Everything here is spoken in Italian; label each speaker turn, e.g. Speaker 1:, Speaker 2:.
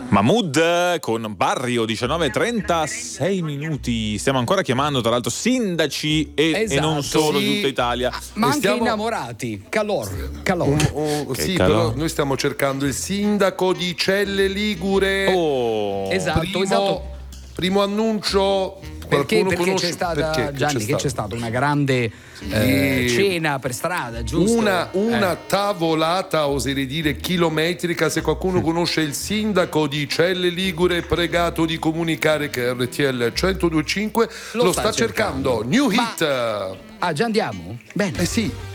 Speaker 1: Mahmood con Barrio, 19:36 minuti. Stiamo ancora chiamando tra l'altro sindaci e non solo,
Speaker 2: sì,
Speaker 1: tutta Italia.
Speaker 3: Ma anche innamorati. Calor.
Speaker 2: Sì, però noi stiamo cercando il sindaco di Celle Ligure.
Speaker 3: Esatto.
Speaker 2: Primo annuncio.
Speaker 3: Perché
Speaker 2: conosce?
Speaker 3: c'è stata,
Speaker 2: Perché?
Speaker 3: Gianni, che c'è stata una grande cena per strada, giusto?
Speaker 2: Una tavolata, oserei dire, chilometrica. Se qualcuno conosce il sindaco di Celle Ligure, pregato di comunicare che RTL 102.5 lo sta cercando. New Hit.
Speaker 3: Già andiamo? Bene.
Speaker 2: Sì.